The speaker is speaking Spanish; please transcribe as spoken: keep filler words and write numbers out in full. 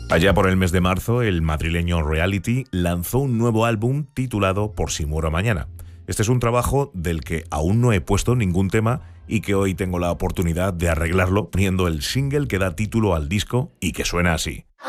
Allá por el mes de marzo, el madrileño Reality lanzó un nuevo álbum titulado Por si muero mañana. Este es un trabajo del que aún no he puesto ningún tema y que hoy tengo la oportunidad de arreglarlo poniendo el single que da título al disco y que suena así.